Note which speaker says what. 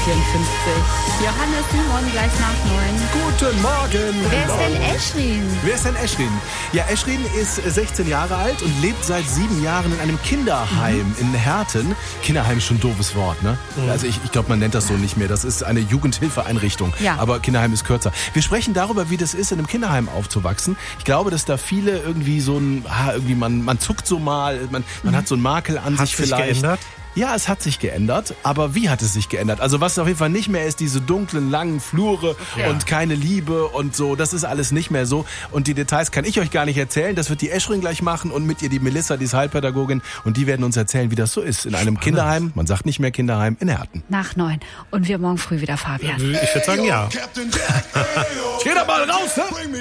Speaker 1: Johannes Simon gleich nach 9.
Speaker 2: Guten Morgen.
Speaker 1: Wer ist denn Eschrin?
Speaker 2: Ja, Eschrin ist 16 Jahre alt und lebt seit 7 Jahren in einem Kinderheim in Herten. Kinderheim ist schon ein doofes Wort, ne? Also ich glaube, man nennt das so nicht mehr. Das ist eine Jugendhilfeeinrichtung.
Speaker 1: Ja.
Speaker 2: Aber Kinderheim ist kürzer. Wir sprechen darüber, wie das ist, in einem Kinderheim aufzuwachsen. Ich glaube, dass da viele irgendwie so man zuckt so mal, man hat so einen Makel an sich vielleicht.
Speaker 3: Hat sich geändert?
Speaker 2: Ja, es hat sich geändert, aber wie hat es sich geändert? Also was auf jeden Fall nicht mehr ist, diese dunklen, langen Flure und keine Liebe und so, das ist alles nicht mehr so. Und die Details kann ich euch gar nicht erzählen, das wird die Eschrin gleich machen und mit ihr die Melissa, die ist Heilpädagogin und die werden uns erzählen, wie das so ist in einem Kinderheim, man sagt nicht mehr Kinderheim, in Herten.
Speaker 1: Nach 9. Und wir morgen früh wieder, Fabian.
Speaker 3: Ich würde sagen, ja.
Speaker 2: Geh da mal raus, ne?